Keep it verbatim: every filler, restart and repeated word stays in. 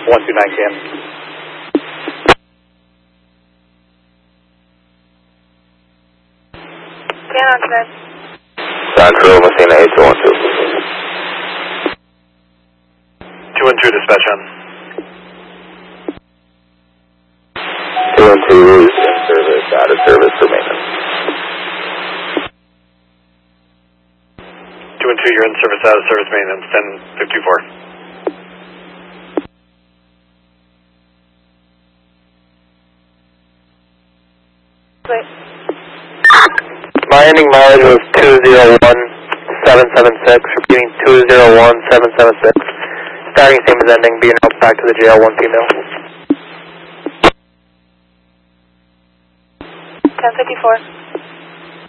one two nine Cam. Cam on command. Central, Messina eight two one two. two one two dispatch on. two one two is in service, out of service for maintenance. two one two, you're in service, out of service maintenance, ten fifty-four. Wait. My ending mileage was two zero one seven seven six, repeating two zero one seven seven six. Starting same as ending, being out back to the J L one female. ten fifty-four.